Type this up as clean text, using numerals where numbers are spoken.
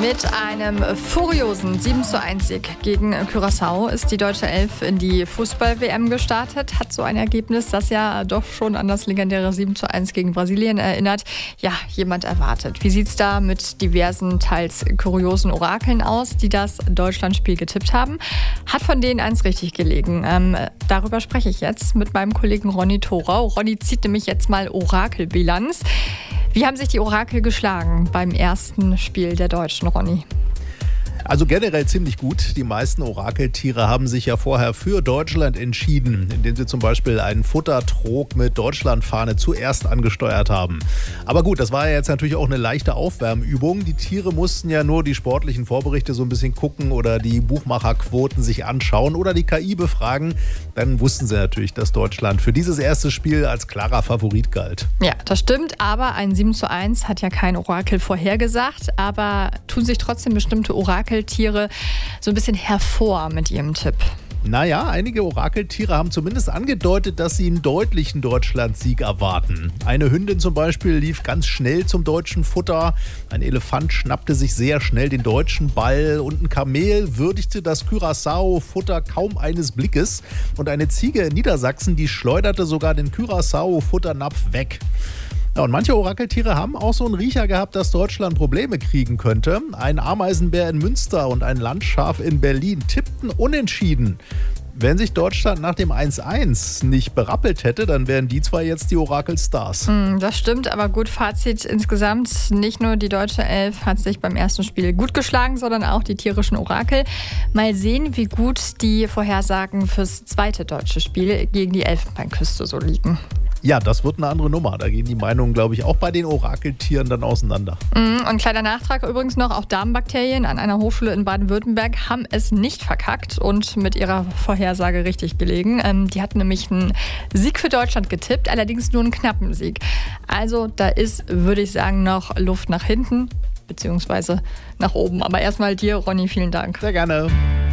Mit einem furiosen 7:1-Sieg gegen Curaçao ist die deutsche Elf in die Fußball-WM gestartet. Hat so ein Ergebnis, das ja doch schon an das legendäre 7:1 gegen Brasilien erinnert, ja, jemand erwartet. Wie sieht es da mit diversen, teils kuriosen Orakeln aus, die das Deutschlandspiel getippt haben? Hat von denen eins richtig gelegen. Darüber spreche ich jetzt mit meinem Kollegen Ronny Thorau. Ronny zieht nämlich jetzt mal Orakelbilanz. Wie haben sich die Orakel geschlagen beim ersten Spiel der Deutschen, Ronny? Also generell ziemlich gut. Die meisten Orakeltiere haben sich ja vorher für Deutschland entschieden, indem sie zum Beispiel einen Futtertrog mit Deutschlandfahne zuerst angesteuert haben. Aber gut, das war ja jetzt natürlich auch eine leichte Aufwärmübung. Die Tiere mussten ja nur die sportlichen Vorberichte so ein bisschen gucken oder die Buchmacherquoten sich anschauen oder die KI befragen. Dann wussten sie natürlich, dass Deutschland für dieses erste Spiel als klarer Favorit galt. Ja, das stimmt, aber ein 7:1 hat ja kein Orakel vorhergesagt. Aber tun sich trotzdem bestimmte Orakeltiere so ein bisschen hervor mit ihrem Tipp? Naja, einige Orakeltiere haben zumindest angedeutet, dass sie einen deutlichen Deutschlandsieg erwarten. Eine Hündin zum Beispiel lief ganz schnell zum deutschen Futter. Ein Elefant schnappte sich sehr schnell den deutschen Ball und ein Kamel würdigte das Curaçao-Futter kaum eines Blickes. Und eine Ziege in Niedersachsen, die schleuderte sogar den Curaçao-Futternapf weg. Ja, und manche Orakeltiere haben auch so einen Riecher gehabt, dass Deutschland Probleme kriegen könnte. Ein Ameisenbär in Münster und ein Landschaf in Berlin tippten unentschieden. Wenn sich Deutschland nach dem 1:1 nicht berappelt hätte, dann wären die zwei jetzt die Orakelstars. Das stimmt, aber gut, Fazit insgesamt. Nicht nur die deutsche Elf hat sich beim ersten Spiel gut geschlagen, sondern auch die tierischen Orakel. Mal sehen, wie gut die Vorhersagen fürs zweite deutsche Spiel gegen die Elfenbeinküste so liegen. Ja, das wird eine andere Nummer. Da gehen die Meinungen, glaube ich, auch bei den Orakeltieren dann auseinander. Und kleiner Nachtrag übrigens noch, auch Darmbakterien an einer Hochschule in Baden-Württemberg haben es nicht verkackt und mit ihrer Vorhersage richtig gelegen. Die hatten nämlich einen Sieg für Deutschland getippt, allerdings nur einen knappen Sieg. Also da ist, würde ich sagen, noch Luft nach hinten, beziehungsweise nach oben. Aber erstmal dir, Ronny, vielen Dank. Sehr gerne.